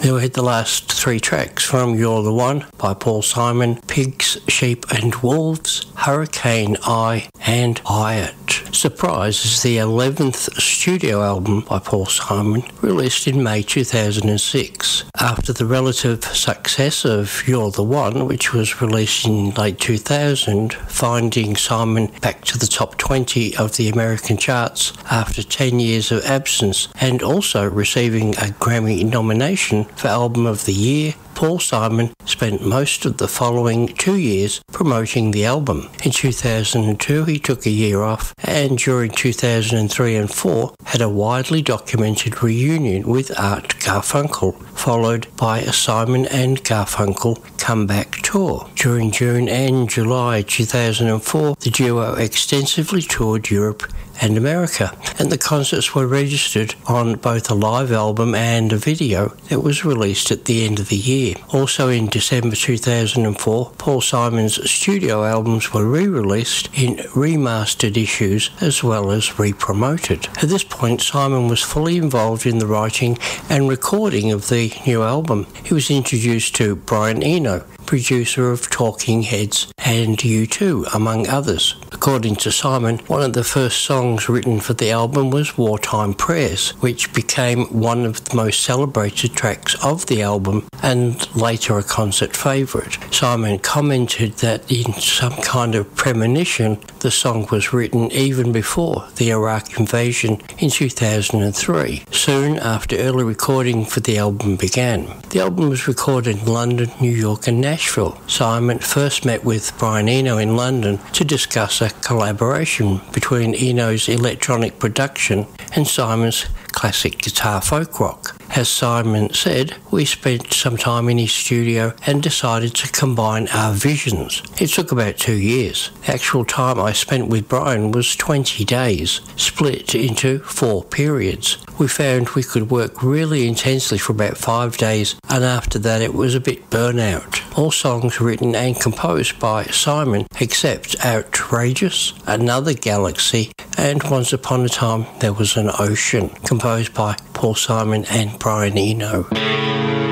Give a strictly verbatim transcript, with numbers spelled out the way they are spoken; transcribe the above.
Then we had the last three tracks from You're the One by Paul Simon, Pigs, Sheep and Wolves, Hurricane Eye and Hyatt. Surprise is the eleventh studio album by Paul Simon, released in May two thousand six. After the relative success of You're the One, which was released in late two thousand, finding Simon back to the top twenty of the American charts after ten years of absence, and also receiving a Grammy nomination for Album of the Year, Paul Simon spent most of the following two years promoting the album. In two thousand two, he took a year off, and during two thousand three and four had a widely documented reunion with Art Garfunkel, followed by a Simon and Garfunkel comeback tour. During June and July two thousand four, the duo extensively toured Europe and America, and the concerts were registered on both a live album and a video that was released at the end of the year. Also in December two thousand four, Paul Simon's studio albums were re-released in remastered issues as well as re-promoted. At this point, Simon was fully involved in the writing and recording of the new album. He was introduced to Brian Eno, producer of Talking Heads and U two, among others. According to Simon, one of the first songs written for the album was Wartime Prayers, which became one of the most celebrated tracks of the album and later a concert favourite. Simon commented that in some kind of premonition, the song was written even before the Iraq invasion in two thousand three, soon after early recording for the album began. The album was recorded in London, New York and Nashville. Simon first met with Brian Eno in London to discuss a collaboration between Eno's electronic production and Simon's classic guitar folk rock. As Simon said, we spent some time in his studio and decided to combine our visions. It took about two years. The actual time I spent with Brian was twenty days, split into four periods. We found we could work really intensely for about five days, and after that it was a bit burnout. All songs written and composed by Simon except Outrageous, Another Galaxy, and Once Upon a Time There Was an Ocean, composed by Paul Simon and Brian Eno.